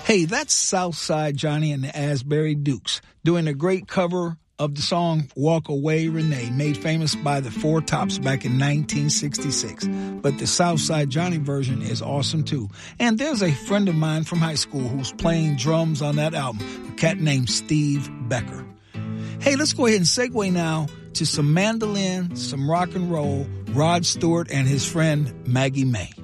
Hey, that's Southside Johnny and the Asbury Dukes doing a great cover of the song Walk Away Renee, made famous by the Four Tops back in 1966. But the Southside Johnny version is awesome too. And there's a friend of mine from high school who's playing drums on that album, a cat named Steve Becker. Hey, let's go ahead and segue now to some mandolin, some rock and roll, Rod Stewart and his friend Maggie May.